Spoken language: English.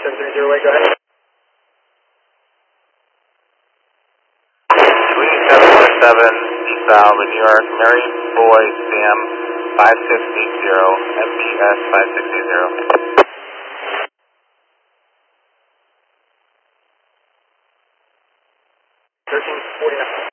730 way, go ahead. 2747 south of New York, Mary Boy Sam 5680, MPS 5680. 1349.